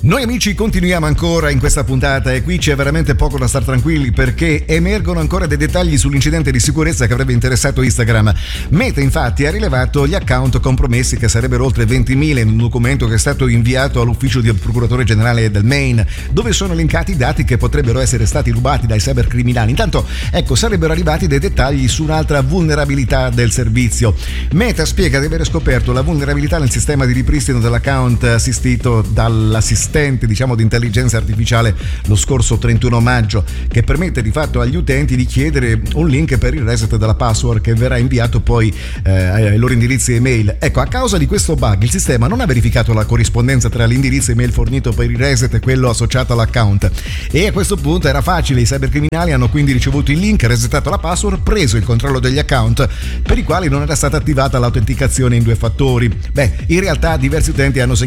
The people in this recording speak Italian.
Noi amici continuiamo ancora in questa puntata e qui c'è veramente poco da star tranquilli perché emergono ancora dei dettagli sull'incidente di sicurezza che avrebbe interessato Instagram. Meta infatti ha rilevato gli account compromessi, che sarebbero oltre 20.000, in un documento che è stato inviato all'ufficio del procuratore generale del Maine, dove sono elencati i dati che potrebbero essere stati rubati dai cybercriminali. Intanto sarebbero arrivati dei dettagli su un'altra vulnerabilità del servizio. Meta spiega di aver scoperto la vulnerabilità nel sistema di ripristino dell'account assistito dall'assistente di intelligenza artificiale lo scorso 31 maggio, che permette di fatto agli utenti di chiedere un link per il reset della password che verrà inviato poi ai loro indirizzi email. Ecco, a causa di questo bug il sistema non ha verificato la corrispondenza tra l'indirizzo email fornito per il reset e quello associato all'account, e a questo punto era facile. I cybercriminali hanno quindi ricevuto il link, resettato la password, preso il controllo degli account per i quali non era stata attivata l'autenticazione in 2 fattori. In realtà diversi utenti hanno